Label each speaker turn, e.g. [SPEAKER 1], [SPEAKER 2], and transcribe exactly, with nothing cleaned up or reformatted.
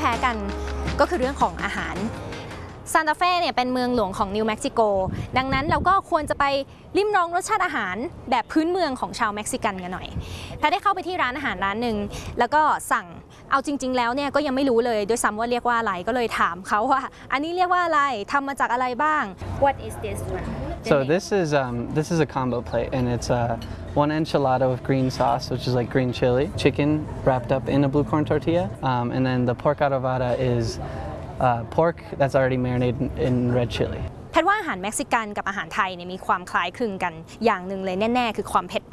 [SPEAKER 1] พ้กันก็คือเรื่องของอาหารซานตาเฟ่เนี่ยเป็นเมืองหลวงของนิวเม็กซิโกดังนั้นเราก็ควรจะไปลิ้มลองรสชาติอาหารแบบพื้นเมืองของชาวเม็กซิกันกันหน่อยถ้าได้เข้าไปที่ร้านอาหารร้านหนึ่งแล้วก็สั่งเอาจริงๆแล้วเนี่ยก็ยังไม่รู้เลยด้วยซ้ำว่าเรียกว่าอะไรก็เลยถามเขาว่าอันนี้เรียกว่าอะไรทำมาจากอะไรบ้าง What is this one
[SPEAKER 2] So this is um, this is a combo plate, and it's uh, one enchilada with green sauce, which is like green chili, chicken wrapped up in a blue corn tortilla, um, and then the pork adobada is uh, pork that's already marinated in red chili.
[SPEAKER 1] แพทย์ว่าอาหารเม็กซิกันกับอาหารไทยเนี่ยมีความคล้ายคลึงกันอย่างหนึ่งเลยแน่ๆคือความเผ็ด